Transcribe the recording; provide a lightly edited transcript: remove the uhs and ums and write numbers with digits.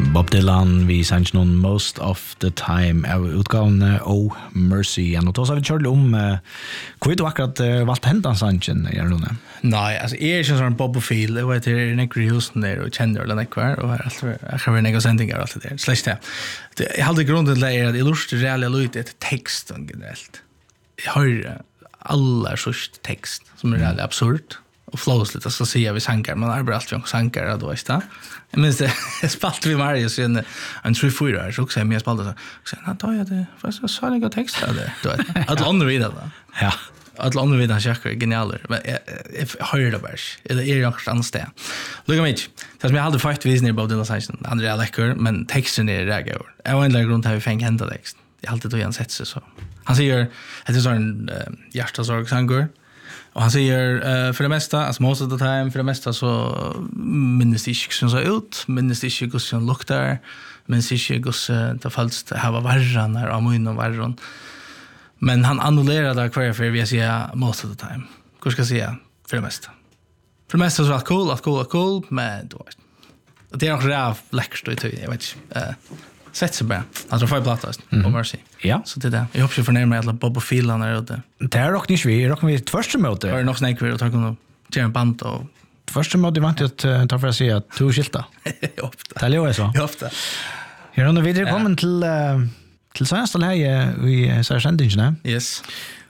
Bob Dylan vi sanns någon most of the time utgåvan Oh Mercy och då så har vi kört om kvitt och akkurat valt hända sanchen är det nu. Nej, alltså är ju sån Bob-fil, jag vet det är Nick Houston där och känner eller kvar och allt jag har en negosending allt det. Slash det. Jag hade grunden till att det lust reella lite ett text generellt. Jag har alla sorts text som är reellt absurd. Och flows lite så säger vi sankar man arbetar alltid med sankar då visst det. Jag minns det spalt vi Marius en 3-4 så också mer spalt så han tar jag det för så har jag text där då att andra vidare ja att andra vidare checkar genialer men jag hör det bara eller är jag anstå look at me det som jag hade fått visning about the session Andrea läcker men texten är rägor jag var en grund här vi fick hända text jag har alltid då igen sett så han säger det är sån hjärtasorgsangur. Och han säger för det mesta, alltså most of the time, för det mesta så minns det inte så ut, minns det inte hur som luktar, minns inte hur det falls det här var värran här, amun och värran. Men han annullerar det kvar för vi säger most of the time. Hur ska jag säga? För det mesta. För det mesta så är det cool, men då det är också räv läckert och jag vet inte. Sätt sig bara. Alltså får jag plattas på Mercy. Ja. Så det jag hoppas för närmare alla Bob och Filan där ute. Det är rock nicht vi rock med första möte. Var det nog snäck vi och ta kunna göra en band och första möte var inte att ta för att säga två skilta. ofta. Det är ju så. Ofta. Jag har nu vidare kommit till senaste här vi så sändningen. Yes.